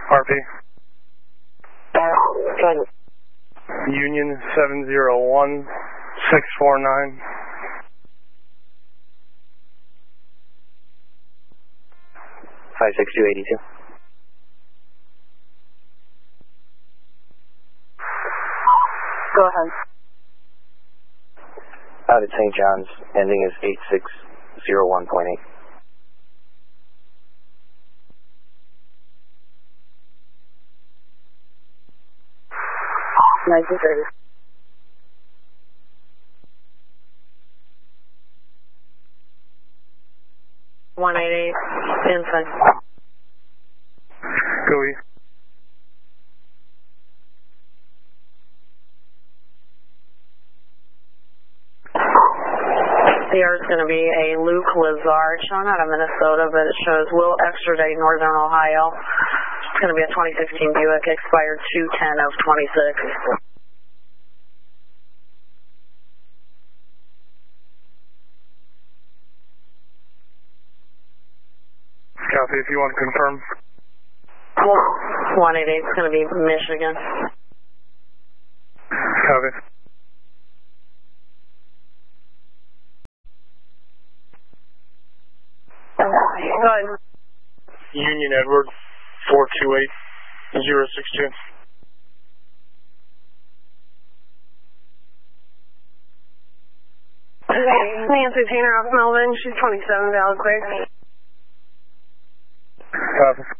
RP. Good. Union 701649. Five 6282. Go ahead. Out at St. John's, ending is 8601.8. Nice and dirty. Inside. GUI. There is going to be a Luke Lazard showing out of Minnesota, but it shows will extradite Northern Ohio. It's going to be a 2016 Buick, expired 2/10 of 26. Copy if you want to confirm. 188 is going to be Michigan. Copy. Go ahead. Union Edward 428062. Nancy Tainer off Melvin. She's 27, valid clear. Copy.